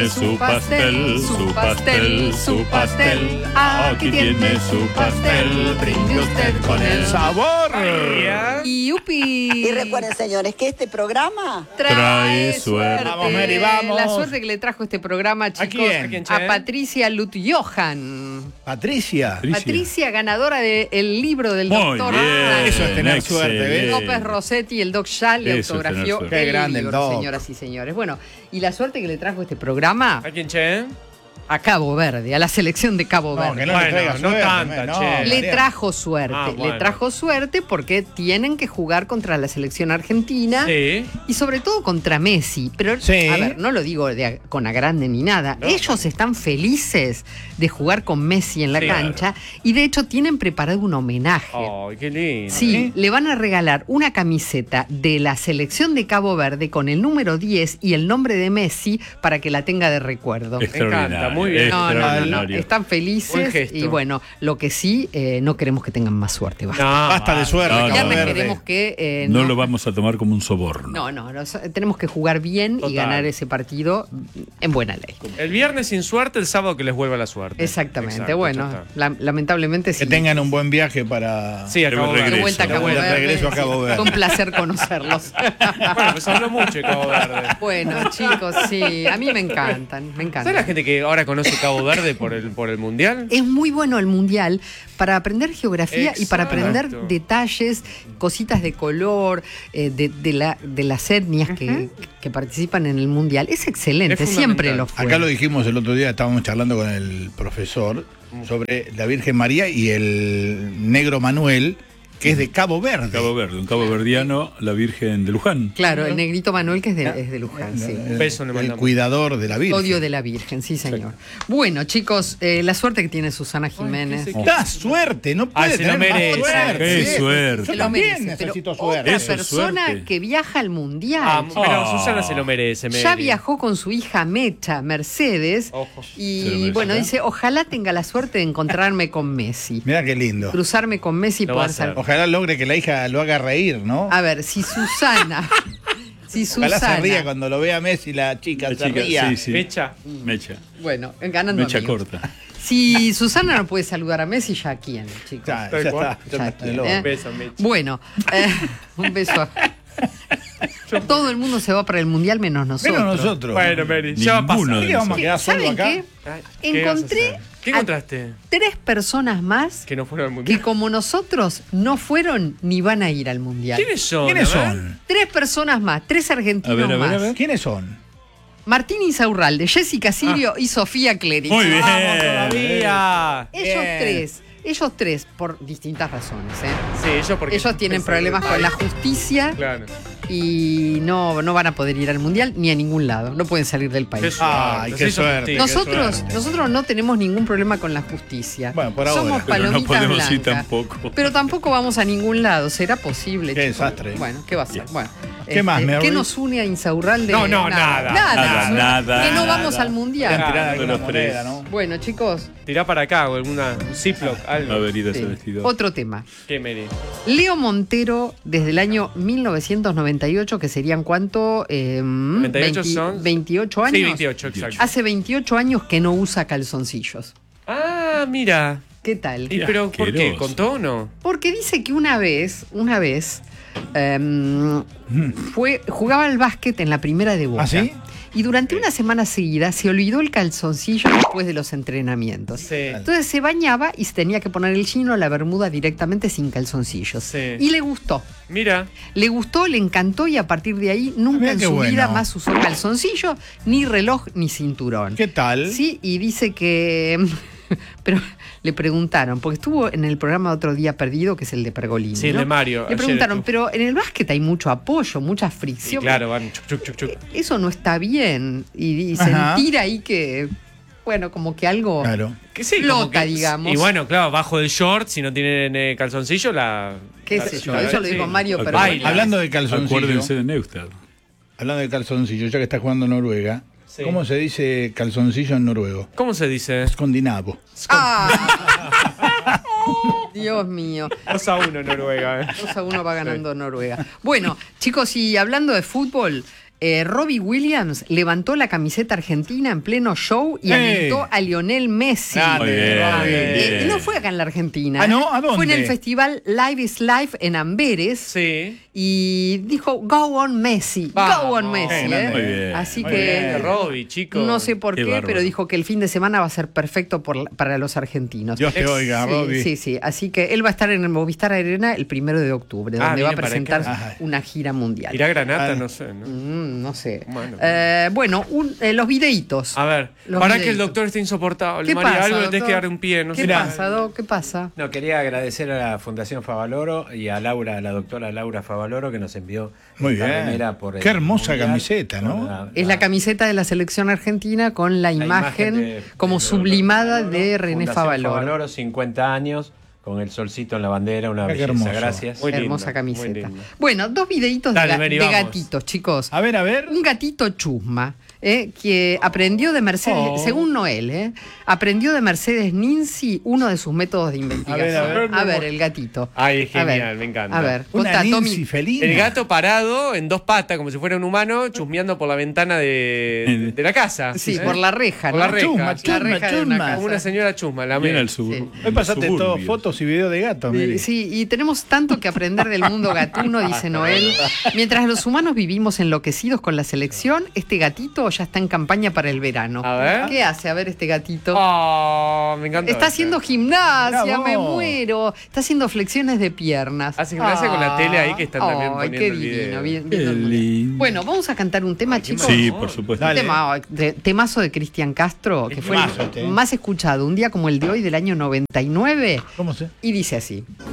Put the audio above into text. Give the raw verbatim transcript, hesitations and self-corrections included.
su pastel, su pastel, su pastel. Aquí tiene su pastel, brinde usted con el sabor. Y upi. Y recuerden, señores, que este programa trae, trae suerte. suerte. Vamos, Mary, vamos. La suerte que le trajo este programa, chicos. ¿A quién? ¿A quién, A che? Patricia Lutjohan. Patricia. Patricia. Patricia, ganadora del libro del Muy doctor bien. Eso es tener suerte, ¿ves? López Rossetti, el Doc Shall, le Eso es tener autografió suerte. Qué el grande el libro, Doc. señoras y señores. Bueno, y la suerte que le trajo este programa ¿A quién, che? a Cabo Verde, a la selección de Cabo No, Verde. que no Bueno, le traiga no suerte, tanta, no, che. Le María. trajo suerte, Ah, bueno. le trajo suerte porque tienen que jugar contra la selección argentina Sí. y sobre todo contra Messi. Pero, Sí. a ver, no lo digo de a- con agrande ni nada. No. Ellos están felices de jugar con Messi en la Sí. cancha y de hecho tienen preparado un homenaje. Ay, qué lindo. Sí, le van a regalar una camiseta de la selección de Cabo Verde con el número diez y el nombre de Messi para que la tenga de recuerdo. Extraordinario. encanta, muy bien. No, no, no, no, extraordinario. están Buen felices gesto. y bueno, lo que sí, eh, no queremos que tengan más suerte. Basta. No, Basta de suerte, No, Cabo Viernes Verde. queremos que eh, No lo vamos a tomar como un soborno. no, no, no, so- tenemos que jugar bien y Total. ganar ese partido en buena ley. El viernes sin suerte, el sábado que les vuelva la suerte. Exactamente. Exacto, bueno, ya está. la- lamentablemente sí. Que tengan un buen viaje para... Sí, acabo De de De vuelta a regreso. Cabo De Verde. regreso a Cabo Verde. Fue un placer conocerlos. Bueno, pues habló mucho de Cabo Verde. Bueno, chicos, sí, a mí me encantan, me ¿Sabes encantan. la gente que ahora conoce Cabo Verde por el, por el Mundial? Es muy bueno el mundial para aprender geografía y para Exacto. aprender detalles, cositas de color, eh, de, de la, de las etnias que, que participan en el mundial. Es excelente, Es siempre fundamental. lo fue. Acá lo dijimos el otro día, estábamos charlando con el profesor sobre la Virgen María y el negro Manuel, que es de Cabo Verde. Cabo Verde, un cabo verdiano, la Virgen de Luján. Claro, el negrito Manuel que es de, es de Luján, sí. El, beso le el mandamos. cuidador de la Virgen. Odio de la Virgen, sí, señor. Bueno, chicos, eh, la suerte que tiene Susana Jiménez. qué sé- Da suerte, no puede Ay, se lo tener más merece. suerte. Qué Sí. suerte. Se Yo lo también merece, pero necesito otra suerte. Eso es persona suerte. que viaja al mundial. Ah, pero Oh. Susana se lo merece, Mary. Ya viajó con su hija Mecha, Mercedes, Ojo. Se lo y merece. bueno, dice, ojalá tenga la suerte de encontrarme con Messi. Mirá qué lindo. Cruzarme con Messi y Lo va a poder hacer. salir. Ojalá logre que la hija lo haga reír, ¿no? A ver, si Susana, si Ojalá Susana, se ría cuando lo vea Messi, la chica La se chica, ría. sí, sí. Mecha. Mecha. bueno, ganando Mecha amigos. corta. Si Susana no puede saludar a Messi, ya quién, chicos. Ya, ya Tal está. cual. ya Ya está, quién, lo- ¿eh? Beso, Mecha. Bueno, eh, un beso. Todo el mundo se va para el mundial menos nosotros. Menos nosotros. Bueno, Mary, ya va a Ninguno pasar. de ¿Qué vamos a ¿Qué- quedar solos ¿Saben acá? qué? Ay, ¿qué vas a Encontré hacer? ¿Qué a- encontraste? Tres personas más Que no fueron al Mundial. que como nosotros no fueron ni van a ir al mundial. ¿Quiénes son? ¿Quiénes A ver. son? Tres personas más, tres argentinos A ver, a ver, más. a ver. ¿Quiénes son? Martín Insaurralde, Jessica Sirio y Sofía Cleric. Muy bien. ¡Vamos todavía! Ellos Bien. tres, ellos tres, por distintas razones, ¿eh? Sí, ellos porque... Ellos tienen problemas con la justicia Claro. y no, no van a poder ir al mundial ni a ningún lado. No pueden salir del Qué país. suerte. Ay, qué Sí, son suerte. justicieros. Nosotros, suerte. nosotros no tenemos ningún problema con la justicia. Bueno, por ahora. Somos Pero no palomitas podemos ir blancas. tampoco. Pero tampoco vamos a ningún lado. ¿Será posible? Qué chicos? desastre. Bueno, ¿qué va a ser? Bueno, ¿Qué más, Mary? ¿Qué nos une a Insaurralde? No, no, nada. Nada, Nada, nada, Que no nada. vamos al mundial. Tiran Claro, alguna los tres. moneda, ¿no? Bueno, chicos, Tirá para acá o alguna un Ziploc, algo. Haber ido sí. ese vestido. Otro tema. ¿Qué, Mary? Leo Montero, desde el año mil novecientos noventa y ocho, que serían cuánto? Eh, noventa y ocho veinte son- veintiocho años. Sí, veintiocho, exacto. Hace veintiocho años que no usa calzoncillos. Ah, mira. ¿Qué tal? ¿Y Qué pero por qué? asqueroso. ¿Contó o no? Porque dice que una vez, una vez, em, fue, jugaba al básquet en la primera de Boca. ¿Ah, sí? Y durante una semana seguida se olvidó el calzoncillo después de los entrenamientos. Sí. Entonces se bañaba y se tenía que poner el chino o la bermuda directamente sin calzoncillos. Sí. Y le gustó. Mira. Le gustó, le encantó y a partir de ahí nunca Mirá en qué su bueno. vida más usó calzoncillo, ni reloj, ni cinturón. ¿Qué tal? Sí, y dice que... Pero le preguntaron, porque estuvo en el programa Otro Día Perdido, que es el de Pergolini. Sí, el ¿no? de Mario, Le ayer preguntaron, estuvo. pero en el básquet hay mucho apoyo, mucha Sí, fricción. claro, van chuc, chuc, chuc, chuc. Eso no está bien. Y, y Ajá. sentir ahí que, bueno, como que algo Claro. Que sí, flota, como que- digamos. Y bueno, claro, bajo del short, si no tienen eh, calzoncillo, la. qué la- sé yo, la- eso lo sí. dijo Mario Baila. Pergolini. Hablando de calzoncillo, Acuérdense de Neustadt. hablando de calzoncillo, ya que está jugando Noruega, Sí. ¿cómo se dice calzoncillo en noruego? ¿Cómo se dice? Escondinabo. Ah. Dios mío. dos a uno Noruega. eh. dos a uno va ganando Noruega. Bueno, chicos, y hablando de fútbol, Eh, Robbie Williams levantó la camiseta argentina en pleno show y ¡Eh! alentó a Lionel Messi. Grande, Muy bien, Robbie. Eh, bien. y no fue acá en la Argentina. Ah, ¿no? ¿A dónde? Fue en el festival Live is Life en Amberes. Sí. Y dijo, go on Messi, Vamos. go on Messi. Muy ¿eh? bien, Así muy que bien. Robbie, chico. no sé por Qué qué, bárbaro. pero dijo que el fin de semana va a ser perfecto por la- para los argentinos. Dios te Ex- oiga, Sí, Robbie. sí, sí. Así que él va a estar en el Movistar Arena el primero de octubre, Ah, donde va a viene para presentar acá. Ajá. una gira mundial. Irá a Granata, Ah. no sé, ¿no? Mm, no sé. Bueno. Eh, bueno, un- eh, los videitos. A ver, Los para que el videitos. doctor esté insoportable. ¿Qué María, pasa, algo le tenés doctor? que dar un pie, no ¿Qué sé. pasa, Doc? ¿Qué pasa? No, quería agradecer a la Fundación Favaloro y a Laura, a la doctora Laura Favaloro, que nos envió Muy esta bien. remera por el Qué hermosa Mundial, camiseta, ¿no? con Es la camiseta de la selección argentina con la, la imagen, de- como de sublimada Favaloro, de René Fundación Favaloro. Favaloro, cincuenta años, con el solcito en la bandera, una Qué belleza. hermoso. Gracias. Muy lindo, Hermosa muy camiseta. lindo. Bueno, dos videitos de, Dale, ga- Mary, de vamos. gatitos, chicos. A ver, a ver. Un gatito chusma, eh, que aprendió de Mercedes, Oh. según Noel, eh, aprendió de Mercedes Ninzi uno de sus métodos de investigación. A ver, a ver. el gatito. Ay, A ver, genial, me encanta. A ver, Una contá, Tommy. Nancy felina. El gato parado en dos patas, como si fuera un humano, chusmeando por la ventana de, de, de la casa. Sí, ¿eh? por la reja, Por ¿no? la reja. Chusma, La chusma, reja de una chusma. casa. Como una señora chusma, la Viene mera. el sur. Sí. Hoy pasaste suburbios. todo fotos y videos de gatos, Eh, Mary. Sí, y tenemos tanto que aprender del mundo gatuno, dice Noel. Mientras los humanos vivimos enloquecidos con la selección, este gatito ya está en campaña para el verano. A ver. ¿Qué hace? A ver este gatito. Oh, me encanta. Está haciendo gimnasia, Mirá me vos. muero. Está haciendo flexiones de piernas. Hace gimnasia con la tele ahí que están también Ay, poniendo qué el divino, video. bien- Qué viendo el mundial. lindo. Bueno, vamos a cantar un tema, chicos. Sí, por supuesto. Un Dale. tema, de- temazo de Cristian Castro, que fue temazo el este, ¿eh? más escuchado un día como el de hoy del año noventa y nueve. ¿Cómo se? Y dice así.